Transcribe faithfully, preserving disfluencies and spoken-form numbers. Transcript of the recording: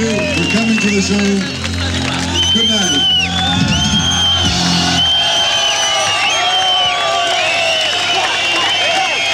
you for coming to the show. Good night.